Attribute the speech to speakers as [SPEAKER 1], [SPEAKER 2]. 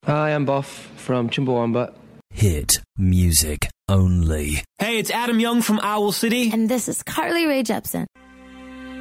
[SPEAKER 1] Hi, I'm Boff from Chumbawamba.
[SPEAKER 2] Hit music only.
[SPEAKER 3] Hey, it's Adam Young from Owl City.
[SPEAKER 4] And this is Carly Rae Jepsen.